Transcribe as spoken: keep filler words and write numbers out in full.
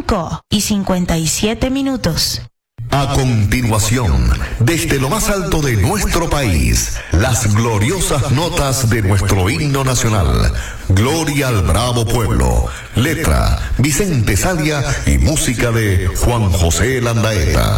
cinco y cincuenta y siete minutos. A continuación, desde lo más alto de nuestro país, las gloriosas notas de nuestro himno nacional. Gloria al bravo pueblo. Letra, Vicente Sadia y música de Juan José Landaeta.